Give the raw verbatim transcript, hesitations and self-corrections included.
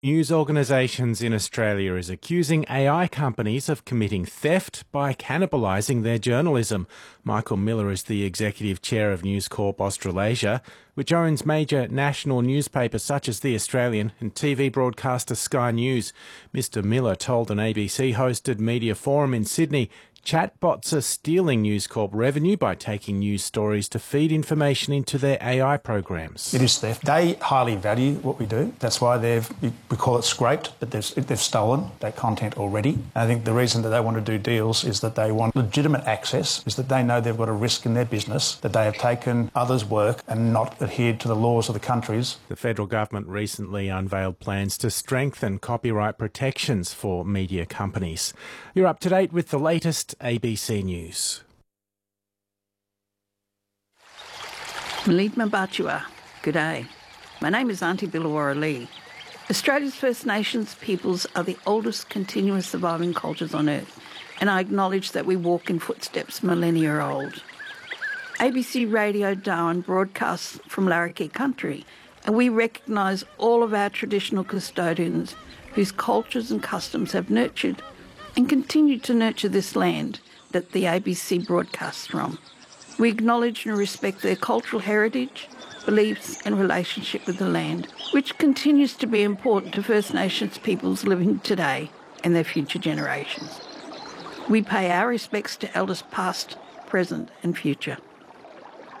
News organisations in Australia is accusing A I companies of committing theft by cannibalising their journalism. Michael Miller is the executive chair of News Corp Australasia, which owns major national newspapers such as The Australian and T V broadcaster Sky News. Mister Miller told an A B C-hosted media forum in Sydney chatbots are stealing News Corp revenue by taking news stories to feed information into their A I programs. It is theft. They highly value what we do. That's why they've, we call it scraped, but they've, they've stolen that content already. I think the reason that they want to do deals is that they want legitimate access, is that they know they've got a risk in their business, that they have taken others' work and not adhered to the laws of the countries. The federal government recently unveiled plans to strengthen copyright protections for media companies. You're up to date with the latest A B C News. Malid Mabatua, good day. My name is Auntie Billawara Lee. Australia's First Nations peoples are the oldest continuous surviving cultures on Earth, and I acknowledge that we walk in footsteps millennia old. A B C Radio Darwin broadcasts from Larrakia country, and we recognise all of our traditional custodians whose cultures and customs have nurtured and continue to nurture this land that the A B C broadcasts from. We acknowledge and respect their cultural heritage, beliefs and relationship with the land, which continues to be important to First Nations peoples living today and their future generations. We pay our respects to elders past, present and future.